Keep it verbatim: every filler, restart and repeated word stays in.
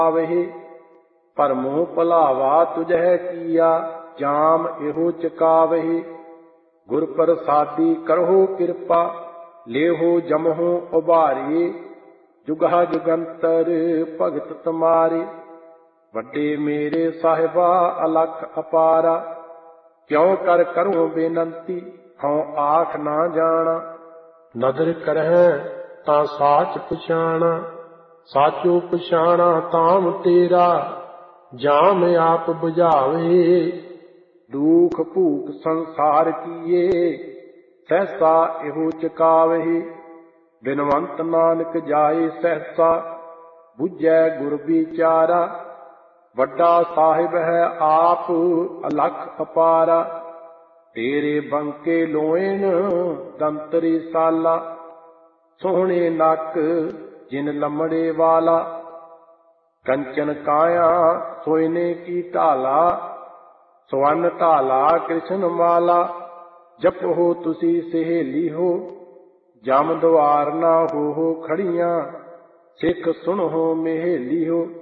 ਆਵਹਿ। ਭਰਮੋਂ ਭੁਲਾਵਾ ਤੁਝੈ ਕੀਆ, ਜਾਮ ਇਹੋ ਚਕਾਵਹਿ। ਗੁਰ ਪ੍ਰਸਾਦੀ ਕਰਹੁ ਕਿਰਪਾ, ਲੇਹੋ ਜਮਹੁ ਉਭਾਰੀ। ਜੁਗਹਾ ਜੁਗੰਤਰ ਭਗਤ ਤੁਮਾਰੇ, ਵੱਡੇ ਮੇਰੇ ਸਾਹਿਬਾ ਅਲਖ ਅਪਾਰਾ। ਕਿਉ ਕਰ ਕਰੂੰ ਬੇਨੰਤੀ, ਹਉ ਆਖ ਨਾ ਜਾਣਾ। ਨਦਰ ਕਰਹਿ ਤਾਂ ਸਾਚ ਪਛਾਣਾ, ਸਾਚੋ ਪਛਾਣਾ ਤਾਮ ਤੇਰਾ। ਜਾਮ ਆਪ ਬੁਝਾਵੇ, ਦੁਖ ਭੂਖ ਸੰਸਾਰ ਕੀਏ। ਸਹਿਸਾ ਇਹੋ ਚਕਾਵਹਿ, ਬਿਨਵੰਤ ਨਾਨਕ ਜਾਏ ਸਹਿਸਾ। ਬੁਝੈ ਗੁਰ ਵਿਚਾਰਾ, ਵੱਡਾ ਸਾਹਿਬ ਹੈ ਆਪ ਅਲਖ ਅਪਾਰਾ। ਤੇਰੇ ਬੰਕੇ ਲੋਇਨ ਦੰਤਰੀ ਸਾਲਾ, ਸੋਹਣੇ ਨੱਕ ਜਿਨ ਲੰਮੜੇ ਵਾਲਾ। ਕੰਚਨ ਕਾਇਆ ਸੋਇਨੇ ਕੀ ਢਾਲਾ, ਸਵਰਨ ਢਾਲਾ ਕ੍ਰਿਸ਼ਨ ਮਾਲਾ। ਜਪੋ ਤੁਸੀਂ ਸਹੇਲੀ ਹੋ, ਜਮ ਦੁਆਰ ਨਾ ਹੋ ਖੜੀਆਂ। ਸਿੱਖ ਸੁਣੋ ਮਹੇਲੀ ਹੋ,